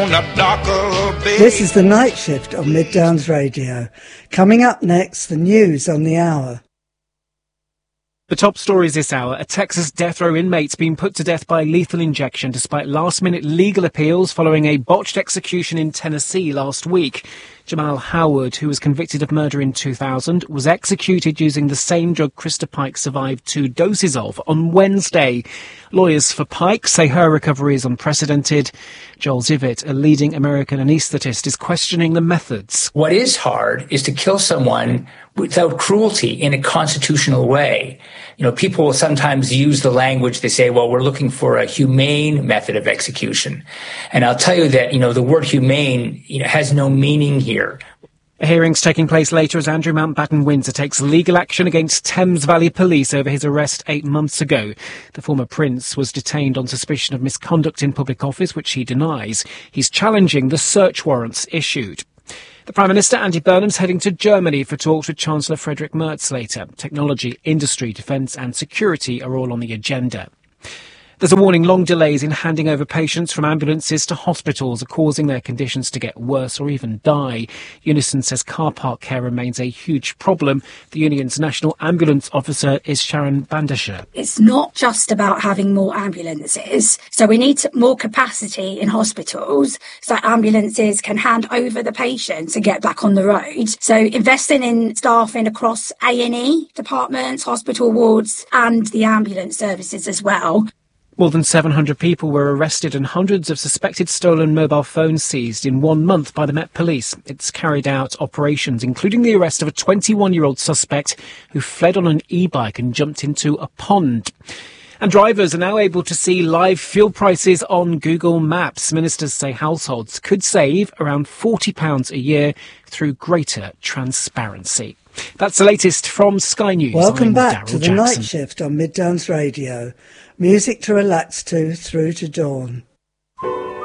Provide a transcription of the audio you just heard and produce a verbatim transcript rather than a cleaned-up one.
on a darker bay. This is the Night Shift on Mid-Downs Radio. Coming up next, the news on the hour. The top stories this hour: a Texas death row inmate's been put to death by lethal injection despite last-minute legal appeals following a botched execution in Tennessee last week. Jamal Howard, who was convicted of murder in two thousand, was executed using the same drug Krista Pike survived two doses of on Wednesday. Lawyers for Pike say her recovery is unprecedented. Joel Zivit, a leading American anaesthetist, is questioning the methods. What is hard is to kill someone without cruelty in a constitutional way. You know, people will sometimes use the language, they say, well, we're looking for a humane method of execution. And I'll tell you that, you know, the word humane, you know, has no meaning here. A hearing's taking place later as Andrew Mountbatten Windsor takes legal action against Thames Valley Police over his arrest eight months ago. The former Prince was detained on suspicion of misconduct in public office, which he denies. He's challenging the search warrants issued. The Prime Minister, Andy Burnham's heading to Germany for talks with Chancellor Friedrich Merz later. Technology, industry, defence and security are all on the agenda. There's a warning long delays in handing over patients from ambulances to hospitals are causing their conditions to get worse or even die. Unison says car park care remains a huge problem. The union's national ambulance officer is Sharon Bandasher. It's not just about having more ambulances. So we need more capacity in hospitals so ambulances can hand over the patients and get back on the road. So investing in staffing across A and E departments, hospital wards and the ambulance services as well. More than seven hundred people were arrested and hundreds of suspected stolen mobile phones seized in one month by the Met Police. It's carried out operations, including the arrest of a twenty-one-year-old suspect who fled on an e-bike and jumped into a pond. And drivers are now able to see live fuel prices on Google Maps. Ministers say households could save around forty pounds a year through greater transparency. That's the latest from Sky News. Welcome I'm back Daryl to the Jackson. Night Shift on Mid-Downs Radio. Music to relax to through to dawn.